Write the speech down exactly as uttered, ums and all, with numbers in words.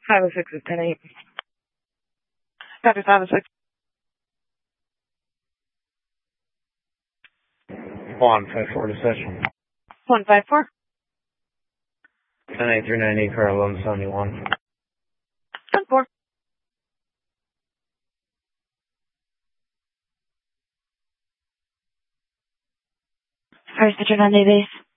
five oh six is ten eight. Copy five oh six. One five four to session. One five four. ten eight three ninety for eleven seventy one. Ten four. First, Richard on database.